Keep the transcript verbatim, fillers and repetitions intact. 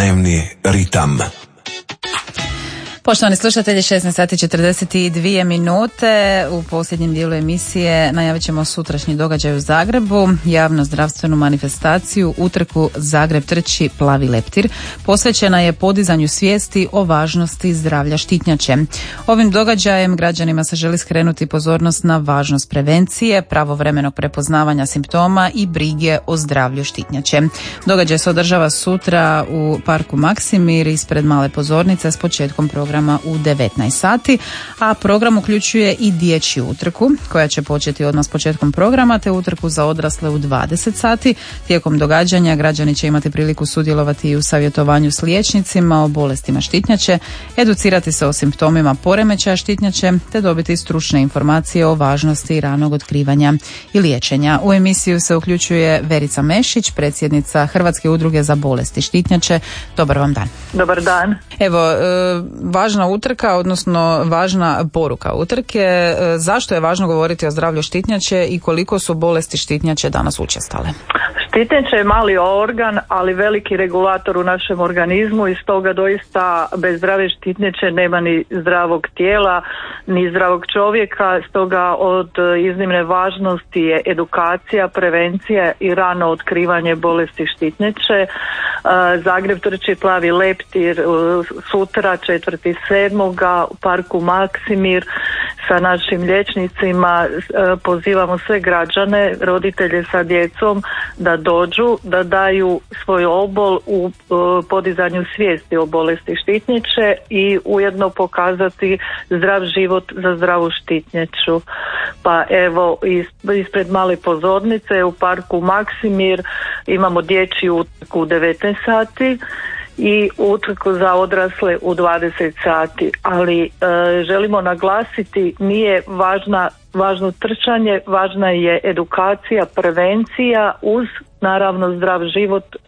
Dnevni ritam. Poštovani slušatelji, šesnaest sati četrdeset dvije minute. U posljednjem dijelu emisije najavit ćemo sutrašnji događaj u Zagrebu, javno zdravstvenu manifestaciju, utrku Zagreb trči plavi leptir. Posvećena je podizanju svijesti o važnosti zdravlja štitnjače. Ovim događajem građanima se želi skrenuti pozornost na važnost prevencije, pravovremenog prepoznavanja simptoma i brige o zdravlju štitnjače. Događaj se održava sutra u parku Maksimir ispred male pozornice s početkom programa u devetnaest sati, a program uključuje i dječju utrku koja će početi odmah s početkom programa, te utrku za odrasle u dvadeset sati. Tijekom događanja građani će imati priliku sudjelovati i u savjetovanju s liječnicima o bolestima štitnjače, educirati se o simptomima poremećaja štitnjače, te dobiti stručne informacije o važnosti ranog otkrivanja i liječenja. U emisiju se uključuje Verica Mešić, predsjednica Hrvatske udruge za bolesti štitnjače. Dobar vam dan. Dobar dan. Evo, važna utrka, odnosno važna poruka utrke. Zašto je važno govoriti o zdravlju štitnjače i koliko su bolesti štitnjače danas učestale? Štitnjača je mali organ, ali veliki regulator u našem organizmu i stoga doista bez zdrave štitnjače nema ni zdravog tijela, ni zdravog čovjeka. Stoga od iznimne važnosti je edukacija, prevencija i rano otkrivanje bolesti štitnjače. Zagreb trči plavi leptir sutra četvrtog sedmoga u parku Maksimir sa našim liječnicima. Pozivamo sve građane, roditelje sa djecom da dođu, da daju svoj obol u podizanju svijesti o bolesti štitnjače i ujedno pokazati zdrav život za zdravu štitnjaču. Pa evo, ispred male pozornice u parku Maksimir imamo dječju utrku u devetnaest sati i utrku za odrasle u dvadeset sati, ali e, želimo naglasiti, nije važna, važno trčanje, važna je edukacija, prevencija uz naravno zdrav život